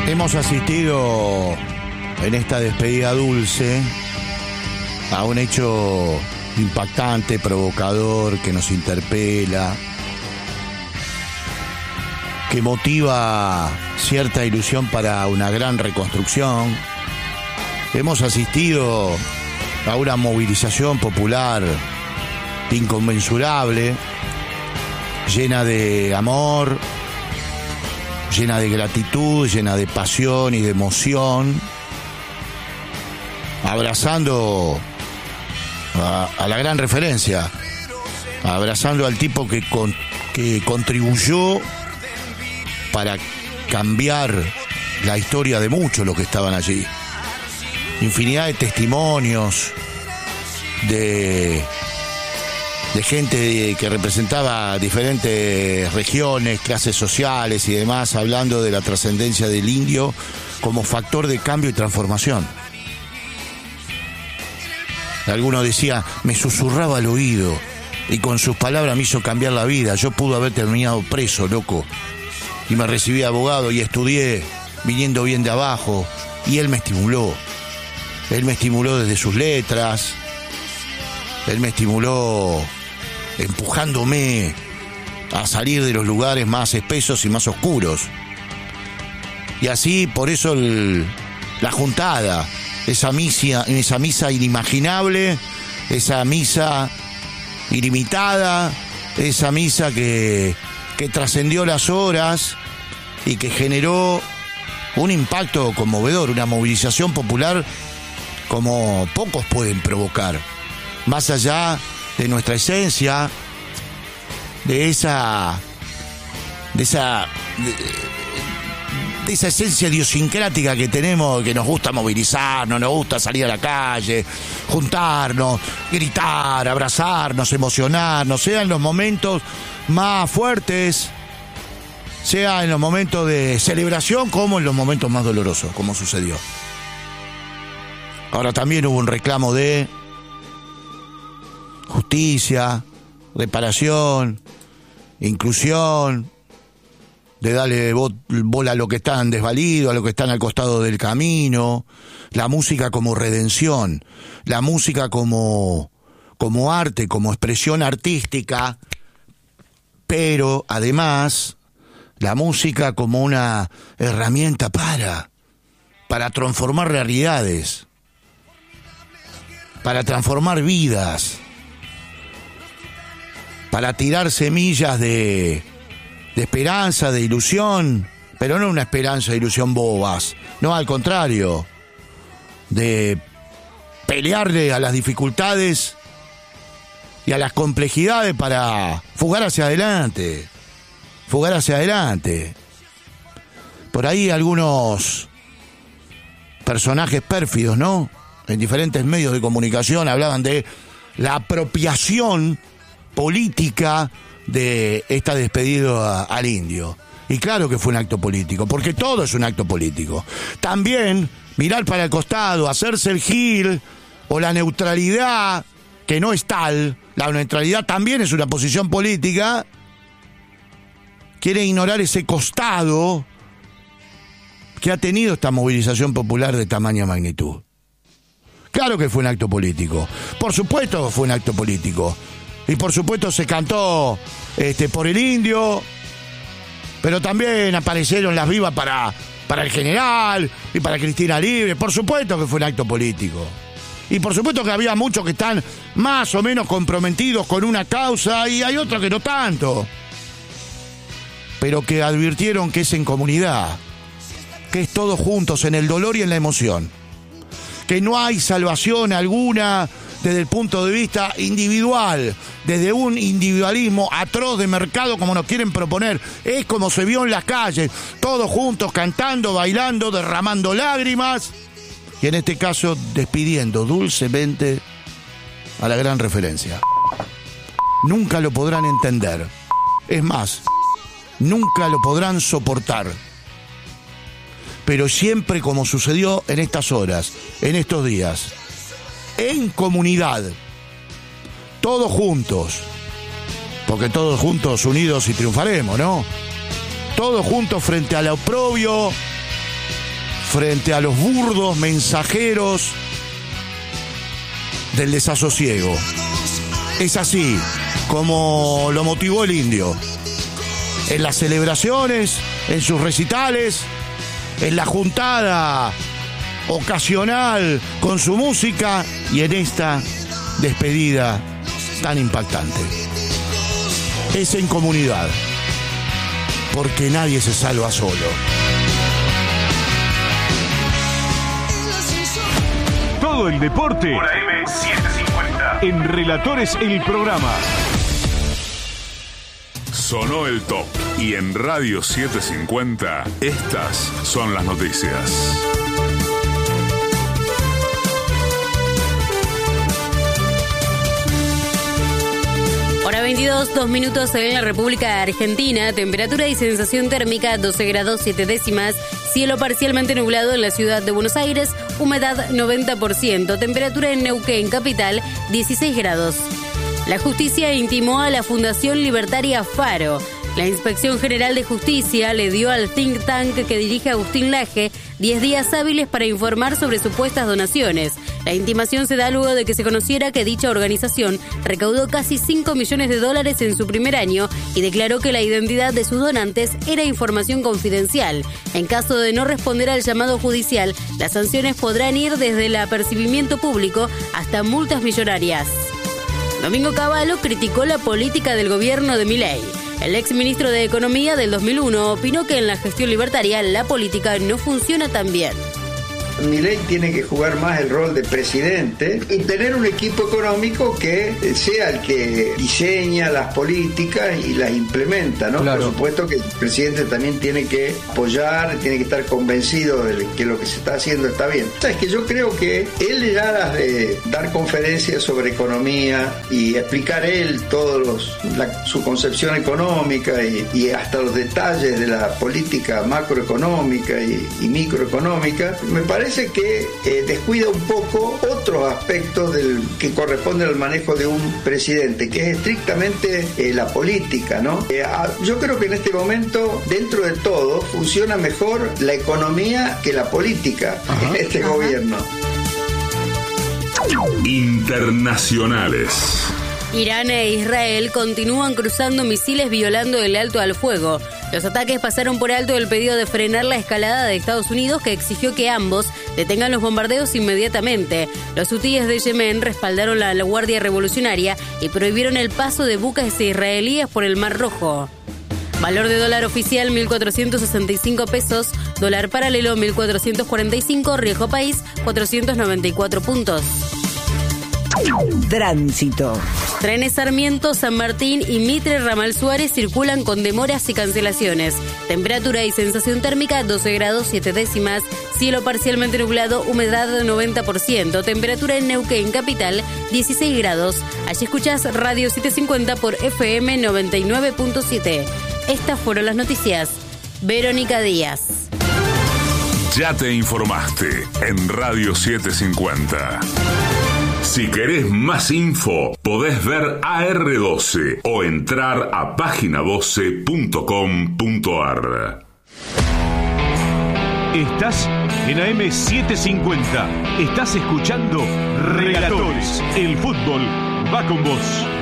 Hemos asistido en esta despedida dulce a un hecho impactante, provocador, que nos interpela, que motiva cierta ilusión para una gran reconstrucción. Hemos asistido a una movilización popular inconmensurable, llena de amor, llena de gratitud, llena de pasión y de emoción, abrazando a la gran referencia, abrazando al tipo que contribuyó para cambiar la historia de muchos los que estaban allí. Infinidad de testimonios de gente que representaba diferentes regiones, clases sociales y demás, hablando de la trascendencia del indio como factor de cambio y transformación. Alguno decía, me susurraba al oído y con sus palabras me hizo cambiar la vida. Yo pude haber terminado preso, loco. Y me recibí de abogado y estudié viniendo bien de abajo. Y él me estimuló. Él me estimuló desde sus letras. Él me estimuló empujándome a salir de los lugares más espesos y más oscuros. Y así, por eso la juntada, esa misa inimaginable, esa misa ilimitada, esa misa que trascendió las horas y que generó un impacto conmovedor, una movilización popular como pocos pueden provocar, más allá de nuestra esencia, de esa esencia idiosincrática que tenemos, que nos gusta movilizarnos, nos gusta salir a la calle, juntarnos, gritar, abrazarnos, emocionarnos, sea en los momentos más fuertes, sea en los momentos de celebración como en los momentos más dolorosos, como sucedió. Ahora también hubo un reclamo de justicia, reparación, inclusión, de darle bola a lo que están desvalidos, a lo que están al costado del camino, la música como redención, la música como arte, como expresión artística, pero además la música como una herramienta para transformar realidades, para transformar vidas, para tirar semillas de esperanza, de ilusión, pero no una esperanza de ilusión bobas, no, al contrario, de pelearle a las dificultades y a las complejidades para fugar hacia adelante. Por ahí algunos personajes pérfidos, ¿no?, en diferentes medios de comunicación hablaban de la apropiación política de esta despedida al indio. Y claro que fue un acto político, porque todo es un acto político. También mirar para el costado, hacerse el gil o la neutralidad, que no es tal, la neutralidad también es una posición política, quiere ignorar ese costado que ha tenido esta movilización popular de tamaña magnitud. Claro que fue un acto político, por supuesto que fue un acto político. Y por supuesto se cantó por el indio, pero también aparecieron las vivas para el general y para Cristina Libre. Por supuesto que fue un acto político. Y por supuesto que había muchos que están más o menos comprometidos con una causa y hay otros que no tanto. Pero que advirtieron que es en comunidad, que es todos juntos en el dolor y en la emoción. Que no hay salvación alguna desde el punto de vista individual, desde un individualismo atroz de mercado como nos quieren proponer. Es como se vio en las calles, todos juntos cantando, bailando, derramando lágrimas y en este caso despidiendo dulcemente a la gran referencia. Nunca lo podrán entender, es más, nunca lo podrán soportar, pero siempre, como sucedió en estas horas, en estos días, en comunidad, todos juntos, porque todos juntos unidos y triunfaremos, ¿no? Todos juntos frente al oprobio frente a los burdos mensajeros del desasosiego. Es así como lo motivó el Indio. En las celebraciones, en sus recitales, en la juntada ocasional con su música y en esta despedida tan impactante. Es en comunidad, porque nadie se salva solo. Todo el deporte por AM750. En Relatores el programa. Sonó el top y en Radio 750 estas son las noticias. Hora 22, 2 minutos en la República Argentina. Temperatura y sensación térmica 12 grados 7 décimas. Cielo parcialmente nublado en la ciudad de Buenos Aires. Humedad 90%. Temperatura en Neuquén, capital, 16 grados. La justicia intimó a la Fundación Libertaria Faro. La Inspección General de Justicia le dio al think tank que dirige Agustín Laje 10 días hábiles para informar sobre supuestas donaciones. La intimación se da luego de que se conociera que dicha organización recaudó casi $5 millones en su primer año y declaró que la identidad de sus donantes era información confidencial. En caso de no responder al llamado judicial, las sanciones podrán ir desde el apercibimiento público hasta multas millonarias. Domingo Cavallo criticó la política del gobierno de Milei. El exministro de Economía del 2001 opinó que en la gestión libertaria la política no funciona tan bien. Milei tiene que jugar más el rol de presidente y tener un equipo económico que sea el que diseña las políticas y las implementa, ¿no? Claro. Por supuesto que el presidente también tiene que apoyar, tiene que estar convencido de que lo que se está haciendo está bien. O sea, es que yo creo que él ya las de dar conferencias sobre economía y explicar él su concepción económica y hasta los detalles de la política macroeconómica y microeconómica, me parece que descuida un poco otros aspectos que corresponden al manejo de un presidente, que es estrictamente la política, ¿no? Yo creo que en este momento, dentro de todo, funciona mejor la economía que la política en este gobierno. Internacionales. Irán e Israel continúan cruzando misiles violando el alto al fuego. Los ataques pasaron por alto el pedido de frenar la escalada de Estados Unidos, que exigió que ambos detengan los bombardeos inmediatamente. Los hutíes de Yemen respaldaron a la Guardia Revolucionaria y prohibieron el paso de buques israelíes por el Mar Rojo. Valor de dólar oficial 1.465 pesos, dólar paralelo 1.445, riesgo país 494 puntos. Tránsito. Trenes Sarmiento, San Martín y Mitre Ramal Suárez circulan con demoras y cancelaciones. Temperatura y sensación térmica 12 grados 7 décimas. Cielo parcialmente nublado, humedad 90%. Temperatura en Neuquén, capital, 16 grados. Allí escuchás Radio 750 por FM 99.7. Estas fueron las noticias. Verónica Díaz. Ya te informaste en Radio 750. Si querés más info, podés ver AR12 o entrar a página12.com.ar. Estás en AM750. Estás escuchando Relatores. El fútbol va con vos.